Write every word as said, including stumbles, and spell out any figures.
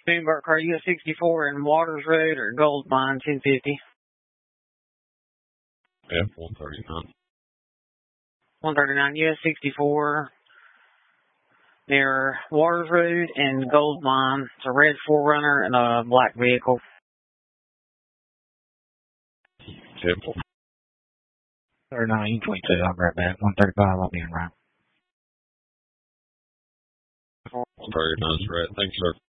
Moonbird car U S sixty-four in Waters Road or Gold Mine ten fifty. F one thirty-nine. one thirty-nine U S sixty-four near Waters Road and Gold Mine. It's a red four runner and a black vehicle. Temple. thirty-nine twenty-two, I'll be right back. one thirty-five, I'll be in right. one thirty-nine is right. Thanks, sir.